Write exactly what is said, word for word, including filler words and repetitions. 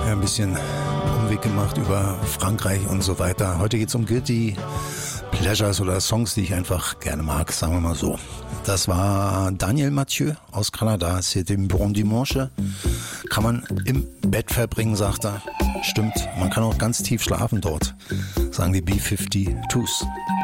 Ein bisschen Umweg gemacht über Frankreich und so weiter. Heute geht es um Guilty Pleasures oder Songs, die ich einfach gerne mag, sagen wir mal so. Das war Daniel Mathieu aus Kanada. C'est un bon dimanche. Kann man im Bett verbringen, sagt er. Stimmt, man kann auch ganz tief schlafen dort, sagen die B fünfundfünfzigers.